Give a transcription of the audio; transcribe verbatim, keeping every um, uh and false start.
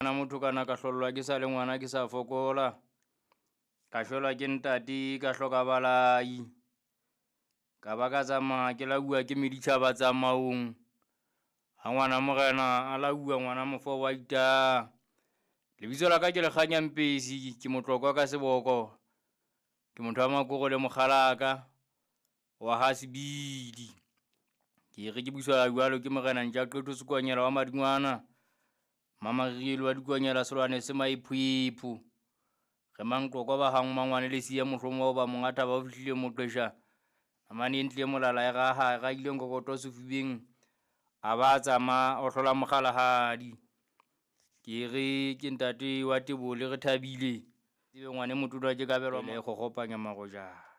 Na motho kana ka hlollwa ke sa le ngwana ke sa fokola, ka shwelwa ke ntate ka hloka balai, ka ba ka tsamaya ke lauwa ke meditšhaba tsamaong, ha ngwana morena a lauwa ngwana mofo wa ita. Lebitso la ka ke Lekganya Mpesi, ke motlokwa ka seboko, ke motho wa Makoko le Mokgalaka wa ha Sebidi. Ke re ke buswa jwalo ke morena Ntjaqetho Sekwanyela wa Madingwana, Mamariele wa Dikwanyela Selwane se Maiphwepho, re Manqoko ba hang mangwane le siya mohlomo ba mongata ba fihlile Moqesha, namane e ntle molala e raha ra ile Nkokoto sefubeng a ba tsama o hlola Mokgalahadi. Ke re ke ntate wa Tebole re thabile, tsebe ngwane motulwa ke kabelwa le go gopanya magoja.